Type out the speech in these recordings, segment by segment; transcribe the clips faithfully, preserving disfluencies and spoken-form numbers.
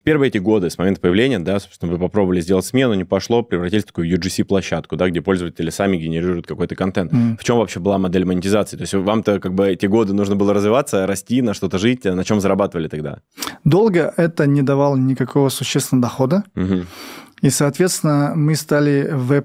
Первые эти годы, с момента появления, да, собственно, вы попробовали сделать смену, не пошло, превратились в такую ю джи си-площадку, да, где пользователи сами генерируют какой-то контент. Mm. В чем вообще была модель монетизации? То есть вам-то как бы эти годы нужно было развиваться, расти, на что-то жить, а на чем зарабатывали тогда? Долго это не давало никакого существенного дохода. Mm-hmm. И, соответственно, мы стали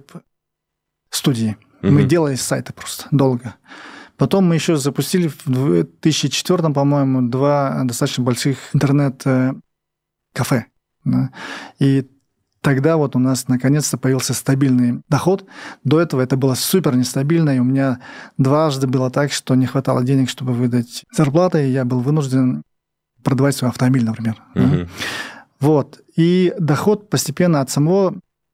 веб-студией. Mm-hmm. Мы делали сайты просто долго. Потом мы еще запустили в две тысячи четвёртом, по-моему, два достаточно больших интернет-кафе. Да? И тогда вот у нас наконец-то появился стабильный доход. До этого это было супер нестабильно, и у меня дважды было так, что не хватало денег, чтобы выдать зарплаты, и я был вынужден продавать свой автомобиль, например. Mm-hmm. Да? Вот. И доход постепенно от самого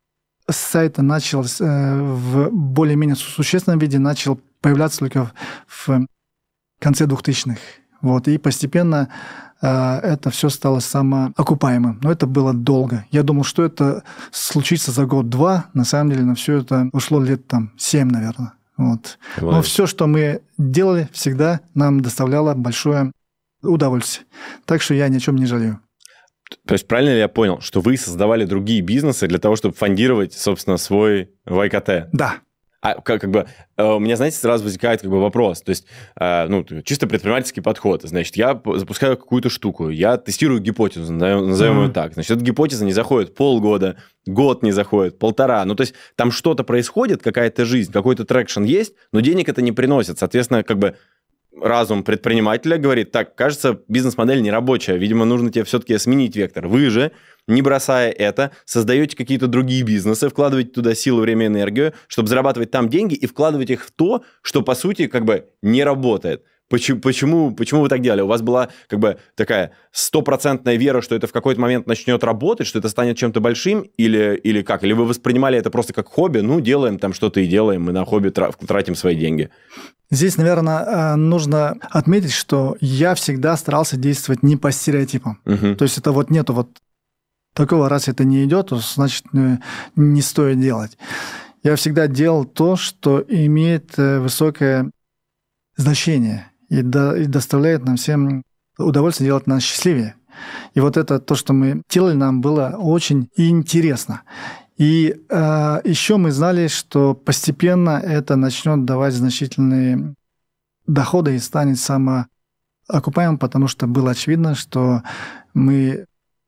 сайта начал в более-менее существенном виде начал появляться только в конце двухтысячных. Вот. И постепенно э, это все стало самоокупаемым. Но это было долго. Я думал, что это случится за год-два. На самом деле на все это ушло лет там семь, наверное. Вот. Но все, что мы делали, всегда нам доставляло большое удовольствие. Так что я ни о чем не жалею. То есть правильно ли я понял, что вы создавали другие бизнесы для того, чтобы фондировать, собственно, свой вай кей ти? Да. А как, как бы у меня, знаете, сразу возникает как бы вопрос. То есть, ну, чисто предпринимательский подход. Значит, я запускаю какую-то штуку, я тестирую гипотезу, назовем mm-hmm. ее так. Значит, эта гипотеза не заходит полгода, год не заходит, полтора. Ну, то есть, там что-то происходит, какая-то жизнь, какой-то трекшн есть, но денег это не приносит. Соответственно, как бы разум предпринимателя говорит, так, кажется, бизнес-модель нерабочая, видимо, нужно тебе все-таки сменить вектор. Вы же, не бросая это, создаете какие-то другие бизнесы, вкладываете туда силу, время, энергию, чтобы зарабатывать там деньги и вкладывать их в то, что, по сути, как бы не работает. Почему, почему, почему вы так делали? У вас была как бы такая стопроцентная вера, что это в какой-то момент начнет работать, что это станет чем-то большим, или, или как? Или вы воспринимали это просто как хобби? Ну, делаем там что-то и делаем, мы на хобби тратим свои деньги. Здесь, наверное, нужно отметить, что я всегда старался действовать не по стереотипам. Угу. То есть это вот нету вот такого, раз это не идет, то значит не стоит делать. Я всегда делал то, что имеет высокое значение и, до, и доставляет нам всем удовольствие, делать нас счастливее. И вот это то, что мы делали, нам было очень интересно. И э, еще мы знали, что постепенно это начнет давать значительные доходы и станет самоокупаемым, потому что было очевидно, что мы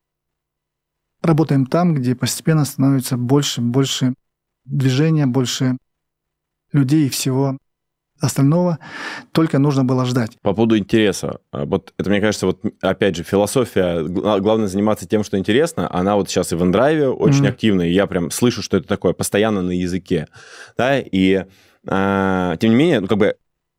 работаем там, где постепенно становится больше и больше движения, больше людей и всего остального, только нужно было ждать. По поводу интереса. Вот это, мне кажется, вот опять же, философия, главное заниматься тем, что интересно, она вот сейчас и в InDrive очень mm-hmm. активна, и я прям слышу, что это такое, постоянно на языке. Да? И а, тем не менее, ну, как бы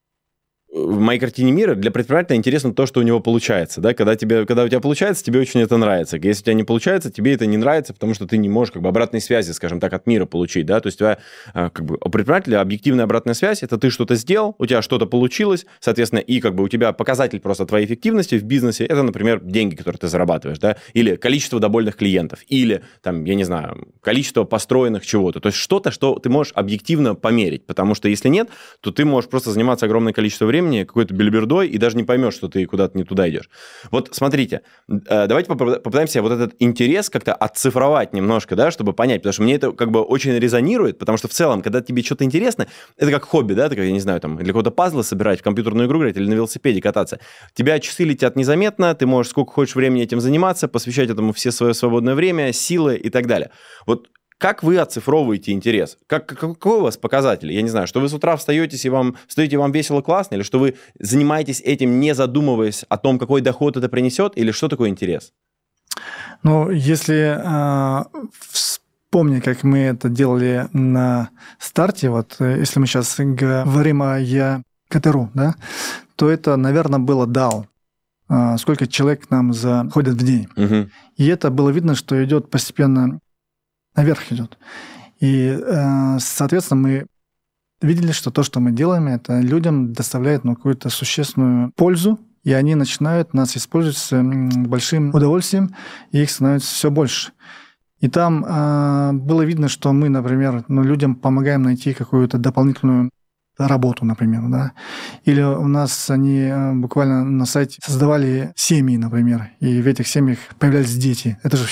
в моей картине мира для предпринимателя интересно то, что у него получается. Да? Когда, тебе, когда у тебя получается, тебе очень это нравится. Если у тебя не получается, тебе это не нравится, потому что ты не можешь как бы обратной связи, скажем так, от мира получить. Да? То есть у тебя, как бы, у предпринимателя объективная обратная связь – это ты что-то сделал, у тебя что-то получилось, соответственно, и как бы у тебя показатель просто твоей эффективности в бизнесе – это, например, деньги, которые ты зарабатываешь, да? Или количество довольных клиентов, или, там, я не знаю, количество построенных чего-то. То есть что-то, что ты можешь объективно померить, потому что если нет, то ты можешь просто заниматься огромное количество времени какой-то белибердой и даже не поймешь, что ты куда-то не туда идешь. Вот смотрите, давайте попытаемся вот этот интерес как-то отцифровать немножко, да, чтобы понять, потому что мне это как бы очень резонирует, потому что в целом, когда тебе что-то интересно, это как хобби, да, это как, я не знаю, там, для кого-то пазлы собирать, в компьютерную игру играть или на велосипеде кататься. У тебя часы летят незаметно, ты можешь сколько хочешь времени этим заниматься, посвящать этому все свое свободное время, силы и так далее. Вот как вы оцифровываете интерес? Как, какой у вас показатель? Я не знаю, что вы с утра встаете, и вам, встаете, и вам весело, классно, или что вы занимаетесь этим, не задумываясь о том, какой доход это принесет, или что такое интерес? Ну, если э, вспомнить, как мы это делали на старте, вот если мы сейчас говорим о ЯКТРУ, да, то это, наверное, было дао. Э, сколько человек к нам заходит в день. Угу. И это было видно, что идет постепенно наверх идет. И, соответственно, мы видели, что то, что мы делаем, это людям доставляет ну, какую-то существенную пользу, и они начинают нас использовать с большим удовольствием, и их становится все больше. И там было видно, что мы, например, ну, людям помогаем найти какую-то дополнительную работу, например, да. Или у нас они буквально на сайте создавали семьи, например, и в этих семьях появлялись дети. Это же